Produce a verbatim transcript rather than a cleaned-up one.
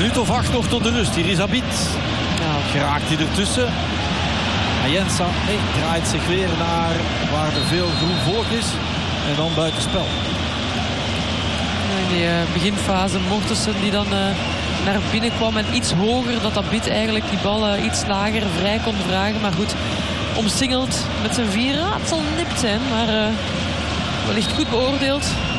minuut of acht nog tot de rust. Hier is Abid. Ja, geraakt hij ertussen. Ayensa nee, draait zich weer naar waar er veel groen volk is. En dan buitenspel. In die uh, beginfase Mortensen die dan uh, naar binnen kwam en iets hoger. Dat Abid eigenlijk die bal uh, iets lager vrij kon vragen. Maar goed, omsingeld met zijn vier. Ah, het zal nipt zijn, maar uh, wellicht goed beoordeeld.